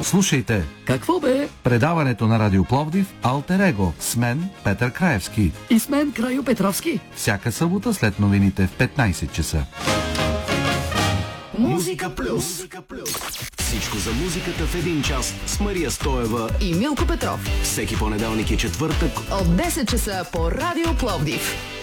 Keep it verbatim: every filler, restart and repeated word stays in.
Слушайте Какво бе? предаването на Радио Пловдив Алтер Его с мен Петър Краевски. И с мен Крайо Петровски. Всяка събота след новините в петнайсет часа. Музика плюс. Всичко за музиката в един час с Мария Стоева и Милко Петров. Всеки понеделник и четвъртък от десет часа по Радио Пловдив.